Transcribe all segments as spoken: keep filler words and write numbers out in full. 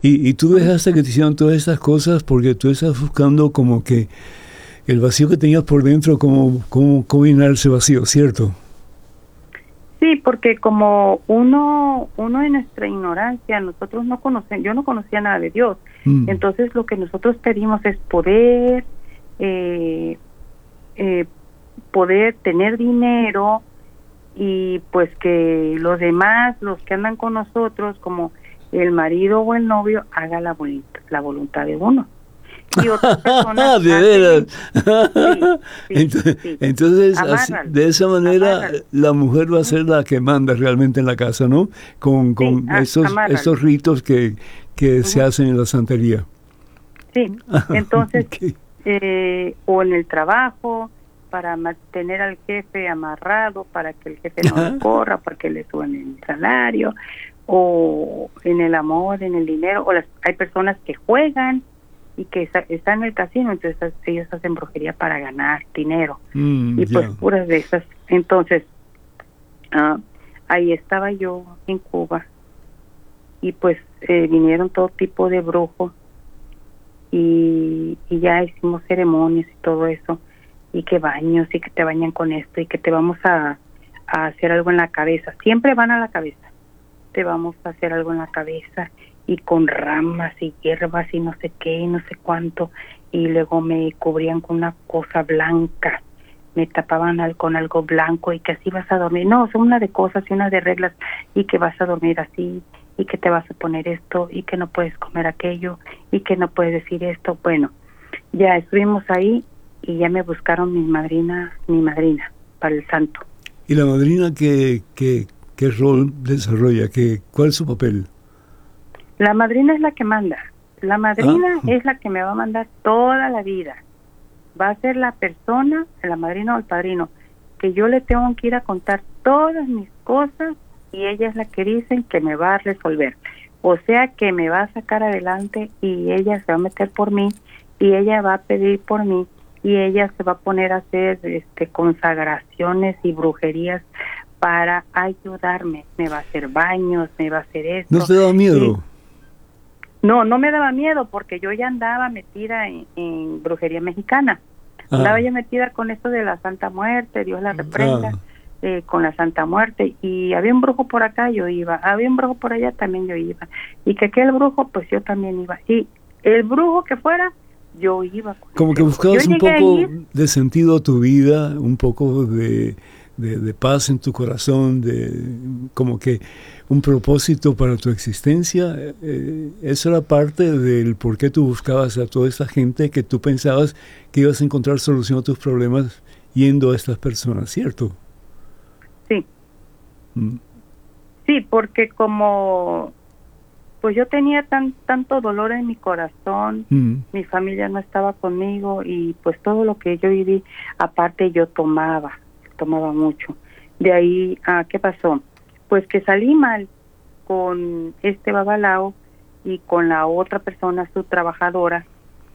Y, y tú dejaste que te hicieran todas estas cosas porque tú estás buscando como que el vacío que tenías por dentro, como, como, cómo llenar ese vacío, ¿cierto? Sí, porque como uno, uno en nuestra ignorancia, nosotros no conocen, yo no conocía nada de Dios. Mm. Entonces lo que nosotros pedimos es poder, eh, eh, poder tener dinero y pues que los demás, los que andan con nosotros, como el marido o el novio, haga la, voluntad, la voluntad de uno. Y otras personas de veras. Sí, sí, entonces, sí. entonces así, de esa manera amárralo. La mujer va a ser la que manda realmente en la casa, ¿no? Con, con sí, esos, esos ritos que, que uh-huh. se hacen en la santería. Sí, entonces, okay. eh, o en el trabajo, para mantener al jefe amarrado, para que el jefe no lo corra, para que le suban el salario, o en el amor, en el dinero, o las, hay personas que juegan y que está, están en el casino, entonces ellos hacen brujería para ganar dinero, mm, y pues yeah. puras de esas. Entonces, uh, ahí estaba yo en Cuba, y pues eh, vinieron todo tipo de brujos, y, y ya hicimos ceremonias y todo eso, y que baños, y que te bañan con esto, y que te vamos a, a hacer algo en la cabeza, siempre van a la cabeza, te vamos a hacer algo en la cabeza, y con ramas y hierbas y no sé qué y no sé cuánto, y luego me cubrían con una cosa blanca, me tapaban al, con algo blanco, y que así vas a dormir. No, son una de cosas y una de reglas, y que vas a dormir así, y que te vas a poner esto, y que no puedes comer aquello, y que no puedes decir esto. Bueno, ya estuvimos ahí y ya me buscaron mi madrina, mi madrina para el santo. ¿Y la madrina qué, qué, qué rol desarrolla? ¿Qué, ¿Cuál es su papel? La madrina es la que manda. La madrina ah. es la que me va a mandar toda la vida. Va a ser la persona, la madrina o el padrino, que yo le tengo que ir a contar todas mis cosas, y ella es la que dicen que me va a resolver. O sea, que me va a sacar adelante, y ella se va a meter por mí, y ella va a pedir por mí, y ella se va a poner a hacer este consagraciones y brujerías para ayudarme. Me va a hacer baños, me va a hacer esto. ¿No te da miedo? Y, No, no me daba miedo porque yo ya andaba metida en, en brujería mexicana. Ah. Andaba ya metida con esto de la Santa Muerte, Dios la reprenda, ah. eh, con la Santa Muerte. Y había un brujo por acá, yo iba. Había un brujo por allá, también yo iba. Y que aquel brujo, pues yo también iba. Y el brujo que fuera, yo iba. Como que buscabas un poco de sentido a tu vida, un poco de... De, de paz en tu corazón, de como que un propósito para tu existencia. Eh, eso era parte del por qué tú buscabas a toda esta gente, que tú pensabas que ibas a encontrar solución a tus problemas yendo a estas personas, ¿cierto? Sí. Mm. Sí, porque como pues yo tenía tan tanto dolor en mi corazón, mm. mi familia no estaba conmigo, y pues todo lo que yo viví, aparte yo tomaba tomaba mucho. De ahí, ah, ¿qué pasó? Pues que salí mal con este babalao y con la otra persona, su trabajadora.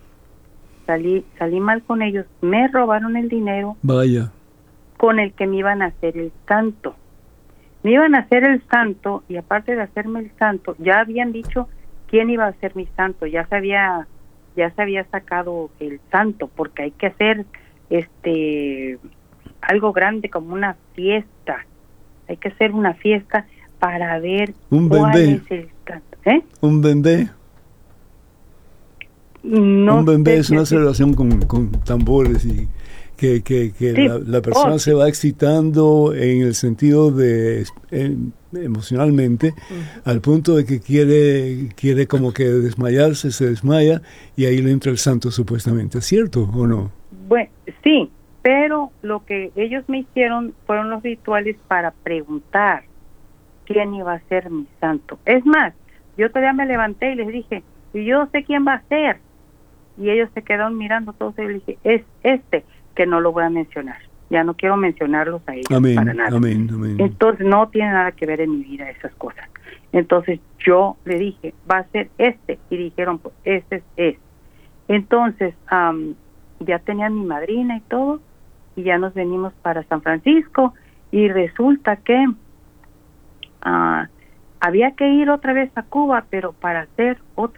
Salí salí mal con ellos, me robaron el dinero. Vaya. Con el que me iban a hacer el santo. Me iban a hacer el santo, y aparte de hacerme el santo, ya habían dicho quién iba a ser mi santo, ya se había, ya se había sacado el santo, porque hay que hacer este algo grande, como una fiesta. Hay que hacer una fiesta para ver un cuál bembé. es el santo. ¿Eh? Un bembé. No un bembé sé es una si celebración con, con tambores, y que, que, que sí. la, la persona oh, se va excitando en el sentido de eh, emocionalmente, uh-huh. al punto de que quiere quiere como que desmayarse, se desmaya, y ahí le entra el santo supuestamente. ¿Es cierto o no? Bueno, sí. Pero lo que ellos me hicieron fueron los rituales para preguntar quién iba a ser mi santo. Es más, yo todavía me levanté y les dije, y yo sé quién va a ser. Y ellos se quedaron mirando todos, y les dije, es este, que no lo voy a mencionar. Ya no quiero mencionarlos a ellos amén, para nada. Amén, amén. Entonces no tiene nada que ver en mi vida esas cosas. Entonces yo le dije, va a ser este. Y dijeron, pues este es este. Entonces um, ya tenía mi madrina y todo, y ya nos venimos para San Francisco, y resulta que uh, había que ir otra vez a Cuba, pero para hacer otra